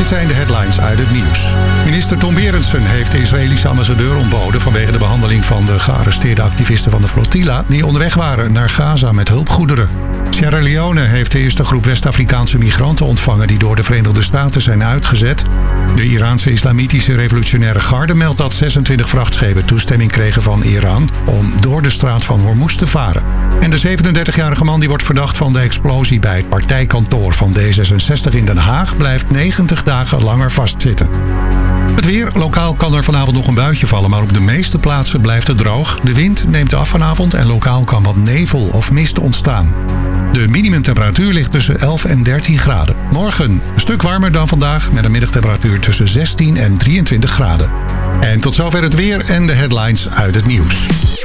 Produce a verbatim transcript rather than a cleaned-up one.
dit zijn de headlines uit het nieuws. Minister Tom Berendsen heeft de Israëlische ambassadeur ontboden vanwege de behandeling van de gearresteerde activisten van de flotilla die onderweg waren naar Gaza met hulpgoederen. Sierra Leone heeft de eerste groep West-Afrikaanse migranten ontvangen die door de Verenigde Staten zijn uitgezet. De Iraanse Islamitische Revolutionaire Garde meldt dat zesentwintig vrachtschepen toestemming kregen van Iran om door de straat van Hormuz te varen. En de zevenendertigjarige man die wordt verdacht van de explosie bij het partijkantoor van D zesenzestig in Den Haag blijft negentig dagen langer vastzitten. Het weer. Lokaal kan er vanavond nog een buitje vallen, maar op de meeste plaatsen blijft het droog. De wind neemt af vanavond en lokaal kan wat nevel of mist ontstaan. De minimumtemperatuur ligt tussen elf en dertien graden. Morgen een stuk warmer dan vandaag met een middagtemperatuur tussen zestien en drieëntwintig graden. En tot zover het weer en de headlines uit het nieuws.